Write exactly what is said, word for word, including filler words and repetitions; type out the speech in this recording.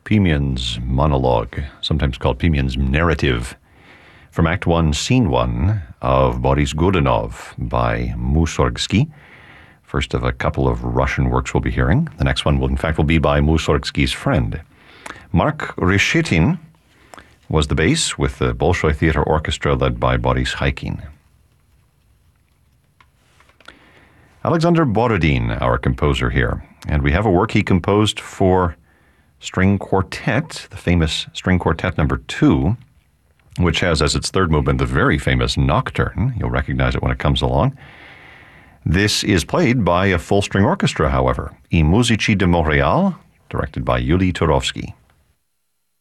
Pimen's monologue, sometimes called Pimen's narrative, from Act One, Scene One of Boris Godunov by Mussorgsky. First of a couple of Russian works we'll be hearing. The next one, will, in fact, will be by Mussorgsky's friend. Mark Reshetin was the bass, with the Bolshoi Theatre Orchestra led by Boris Haikin. Alexander Borodin, our composer here, and we have a work he composed for string quartet, the famous string quartet number two, which has as its third movement the very famous Nocturne. You'll recognize it when it comes along. This is played by a full string orchestra, however, I Musici de Montréal, directed by Yuli Turovsky.